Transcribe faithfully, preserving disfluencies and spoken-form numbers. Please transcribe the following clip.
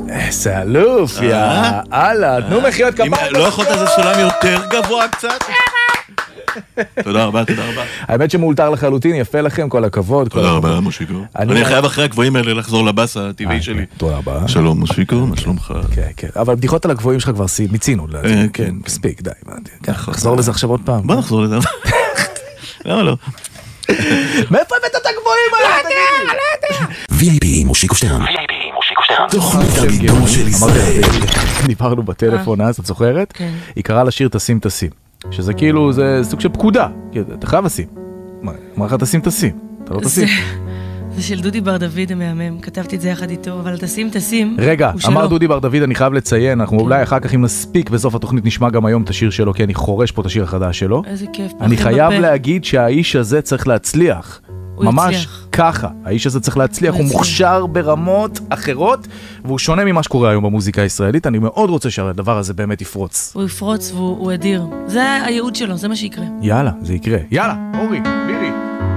איזה אלוף, יא אללה, תנו מחיאות כפיים. לא יכולת איזה סולם יותר גבוה קצת? תודה רבה, תודה רבה. האמת שמאולתר לחלוטין, יפה לכם, כל הכבוד. תודה רבה, מושיקו. אני חייב אחרי הגבוהים האלה לחזור לבאס הטבעי שלי. תודה רבה. שלום, מושיקו, מה שלומך? כן, כן. אבל בדיחות על הגבוהים שלך כבר מיצינו. כן. מספיק, די. נחזור לזה עכשיו עוד פעם. בוא נחזור לזה. למה לא? מאיפה הבאת את הגבוהים האלה? לא יודע, לא יודע. וי איי פי מושיקו שטרן. וי איי פי מושיקו שטרן. תוכנית הבידור של ישראל. דיברנו בטלפון אז, את זוכרת? כן. היא קראה לשיר תשים תשים. שזה כאילו, זה סוג של פקודה. אתה חייב לשים. אמר לך תשים תשים. אתה לא תשים. זה של דודי בר דוד המהמם, כתבתי את זה יחד איתו, אבל תשים תשים. רגע, אמר דודי בר דוד, אני חייב לציין, אנחנו אולי אחר כך אם נספיק בסוף התוכנית נשמע גם היום את השיר שלו, כי אני חורש פה את השיר החדש שלו. איזה כיף. אני חייב להגיד שהאיש הזה צריך להצליח. ממש ככה, האיש הזה צריך להצליח, הוא מוכשר ברמות אחרות, והוא שונה ממה שקורה היום במוזיקה הישראלית, אני מאוד רוצה שהדבר הזה באמת יפרוץ. הוא יפרוץ והוא אדיר, זה הייעוד שלו, זה מה שיקרה. יאללה, זה יקרה. יאללה, אורי.